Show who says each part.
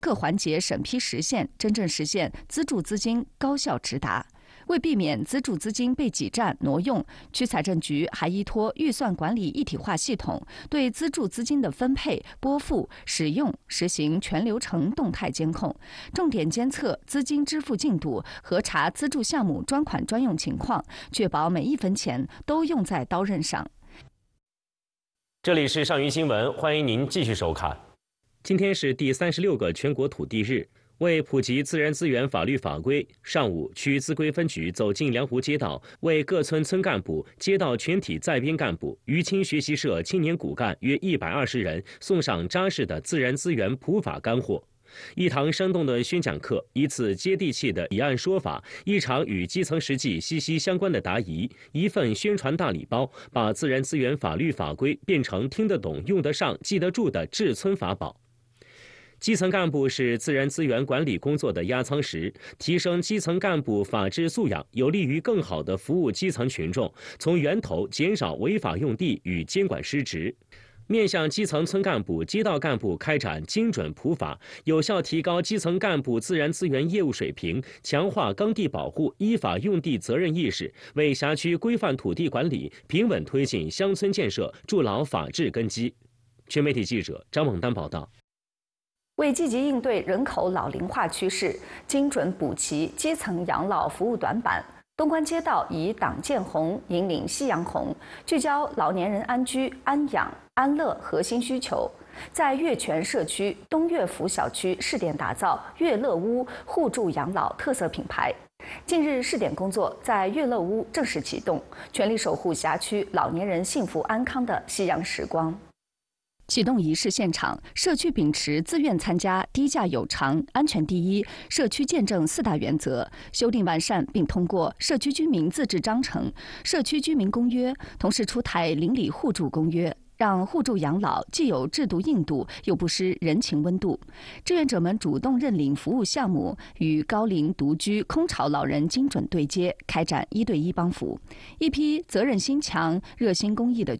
Speaker 1: 各环节审批实现，真正实现资助资金高效直达。为避免资助资金被挤占挪用，区财政局还依托预算管理一体化系统，对资助资金的分配、拨付、使用实行全流程动态监控，重点监测资金支付进度，核查资助项目专款专用情况，确保每一分钱都用在刀刃上。
Speaker 2: 这里是上云新闻，欢迎您继续收看。今天是第36个全国土地日。为普及自然资源法律法规，上午，区资规分局走进良湖街道，为各村村干部、街道全体在编干部、余青学习社青年骨干约120人送上扎实的自然资源普法干货。一堂生动的宣讲课，一次接地气的以案说法，一场与基层实际息息相关的答疑，一份宣传大礼包，把自然资源法律法规变成听得懂、用得上、记得住的治村法宝。基层干部是自然资源管理工作的压舱石，提升基层干部法治素养，有利于更好地服务基层群众，从源头减少违法用地与监管失职。面向基层村干部、街道干部开展精准普法，有效提高基层干部自然资源业务水平，强化耕地保护、依法用地责任意识，为辖区规范土地管理、平稳推进乡村建设筑牢法治根基。全媒体记者张猛丹报道。
Speaker 1: 为积极应对人口老龄化趋势，精准补齐基层养老服务短板，东关街道以党建红引领夕阳红，聚焦老年人安居、安养、安乐核心需求，在悦泉社区东悦福小区试点打造悦乐屋互助养老特色品牌。近日，试点工作在悦乐屋正式启动，全力守护辖区老年人幸福安康的夕阳时光。启动仪式现场，社区秉持自愿参加、低价有偿、安全第一、社区见证4大原则，修订完善并通过社区居民自治章程、社区居民公约，同时出台邻里互助公约，让互助养老既有制度硬度，又不失人情温度。志愿者们主动认领服务项目，与高龄独居空巢老人精准对接，开展1对1帮扶。一批责任心强、热心公益的